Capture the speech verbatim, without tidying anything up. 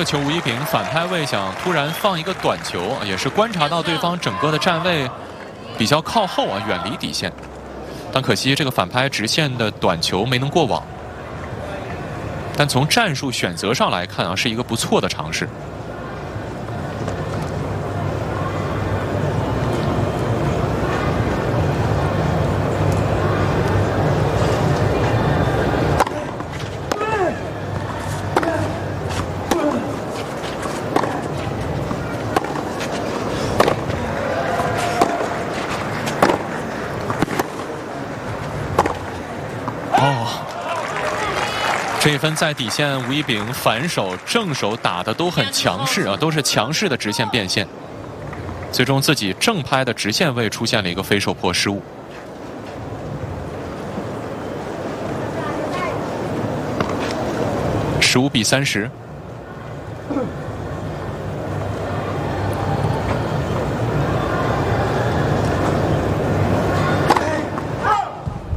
个球吴一丙反拍位想突然放一个短球，也是观察到对方整个的站位比较靠后啊，远离底线。但可惜这个反拍直线的短球没能过网。但从战术选择上来看啊，是一个不错的尝试。这一分在底线，吴一丙反手、正手打的都很强势啊，都是强势的直线变现。最终自己正拍的直线位出现了一个飞手破失误。十五比三十。